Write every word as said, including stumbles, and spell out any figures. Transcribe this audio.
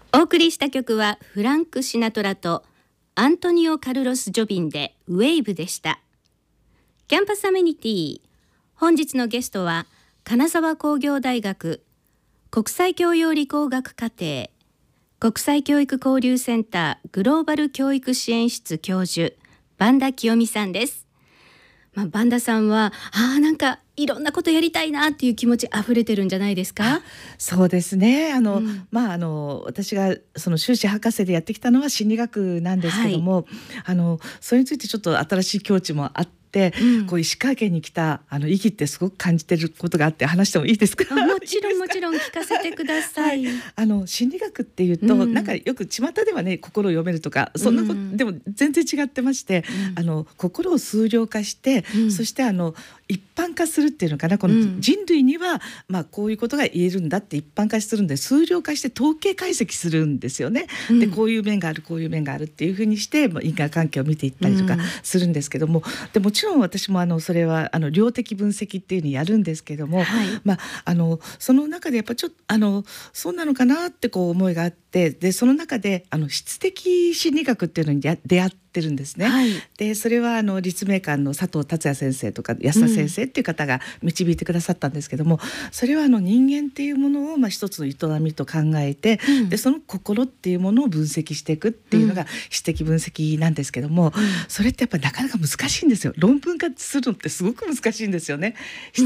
お送りした曲はフランク・シナトラとアントニオ・カルロス・ジョビンでウェーブでした。キャンパスアメニティ、本日のゲストは金沢工業大学国際教養理工学課程国際教育交流センターグローバル教育支援室教授萬田清美さんです。まあ、萬田さんはあなんかいろんなことやりたいなっていう気持ちあふれてるんじゃないですか？ そうですね。あの、 うん、ままああの私がその修士博士でやってきたのは心理学なんですけども、はい、あのそれについてちょっと新しい境地もあって、うん、こう石川県に来たあの意義ってすごく感じてることがあって話してもいいですか？ もちろんもちろん聞かせてください。はい、 あの心理学っていうと、うん、なんかよく巷ではね心を読めるとかそんなこと、うん、でも全然違ってまして、うん、あの心を数量化して、うん、そしてあの一般化するっていうのかな、この人類には、うん、まあこういうことが言えるんだって一般化するんで数量化して統計解析するんですよね。うん、でこういう面があるこういう面があるっていうふうにして、まあ、因果関係を見ていったりとかするんですけども、うん、でもちろん私もあのそれはあの量的分析っていうのをやるんですけども、はい、まあ、あのその中でやっぱちょっとあのそうなのかなってこう思いがあって、でその中であの質的心理学っていうのに出会ってるんですね。はい、でそれはあの立命館の佐藤達也先生とか安田先生っていう方が導いてくださったんですけども、うん、それはあの人間っていうものをまあ一つの営みと考えて、うん、でその心っていうものを分析していくっていうのが質的分析なんですけども、うん、それってやっぱりなかなか難しいんですよ。論文化するのってすごく難しいんですよね。